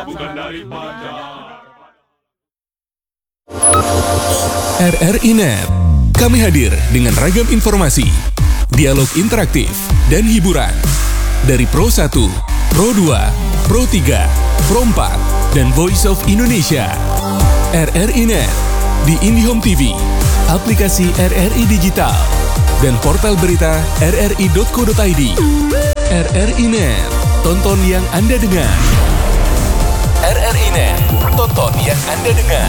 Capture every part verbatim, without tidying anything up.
bukan dari pajak. R R I Net. Kami hadir dengan ragam informasi, dialog interaktif, dan hiburan. Dari Pro satu, Pro dua, Pro tiga, Pro empat, dan Voice of Indonesia. R R I Net di IndiHome T V, aplikasi R R I Digital, dan portal berita r r i dot co dot i d. R R I Net, tonton yang Anda dengar. R R I Net, tonton yang Anda dengar.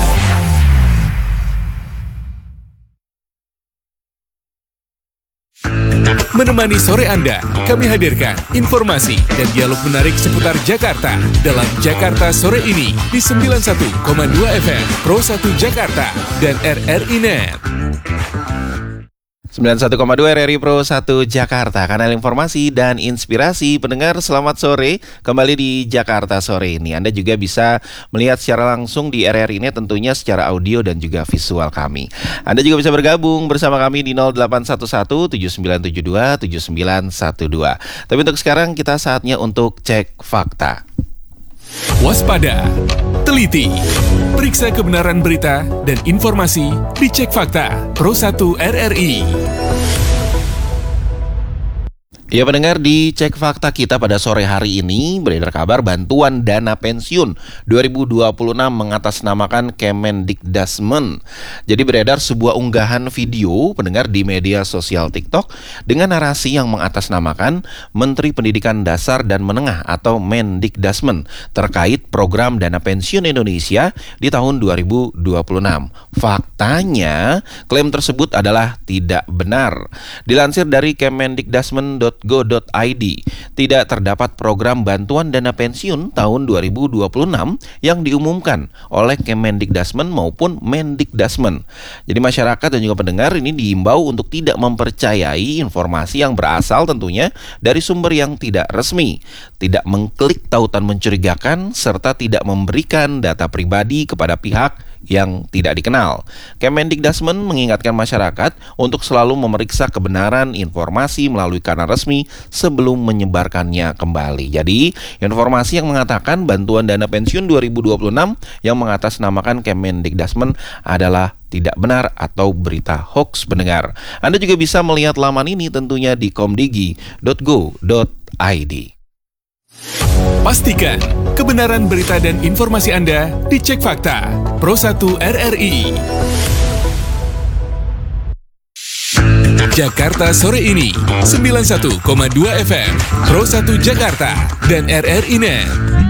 Menemani sore Anda, kami hadirkan informasi dan dialog menarik seputar Jakarta dalam Jakarta Sore ini di sembilan puluh satu koma dua F M Pro satu Jakarta dan R R I Net. sembilan puluh satu koma dua R R I Pro satu Jakarta, kanal informasi dan inspirasi. Pendengar, selamat sore. Kembali di Jakarta Sore ini, Anda juga bisa melihat secara langsung di R R I Net, tentunya secara audio dan juga visual kami. Anda juga bisa bergabung bersama kami di nol delapan satu satu tujuh sembilan tujuh dua tujuh sembilan satu dua. Tapi untuk sekarang kita saatnya untuk cek fakta. Waspada, teliti, periksa kebenaran berita dan informasi di Cek Fakta Pro satu R R I. Ya pendengar, di Cek Fakta kita pada sore hari ini beredar kabar bantuan dana pensiun dua ribu dua puluh enam mengatasnamakan Kemendikdasmen. Jadi beredar sebuah unggahan video pendengar di media sosial TikTok dengan narasi yang mengatasnamakan Menteri Pendidikan Dasar dan Menengah atau Mendikdasmen terkait program dana pensiun Indonesia di tahun dua ribu dua puluh enam. Faktanya, klaim tersebut adalah tidak benar. Dilansir dari kemendikdasmen dot go dot i d, tidak terdapat program bantuan dana pensiun tahun dua ribu dua puluh enam yang diumumkan oleh Kemendikdasmen maupun Mendikdasmen. Jadi masyarakat dan juga pendengar ini diimbau untuk tidak mempercayai informasi yang berasal tentunya dari sumber yang tidak resmi, tidak mengklik tautan mencurigakan, serta tidak memberikan data pribadi kepada pihak yang tidak dikenal. Kemendikdasmen mengingatkan masyarakat untuk selalu memeriksa kebenaran informasi melalui kanal resmi sebelum menyebarkannya kembali. Jadi, informasi yang mengatakan bantuan dana pensiun dua ribu dua puluh enam yang mengatasnamakan Kemendikdasmen adalah tidak benar atau berita hoax, pendengar. Anda juga bisa melihat laman ini tentunya di komdigi dot go dot i d. Pastikan kebenaran berita dan informasi Anda di Cek Fakta Pro satu R R I. Jakarta Sore ini sembilan puluh satu koma dua F M Pro satu Jakarta dan R R I Net.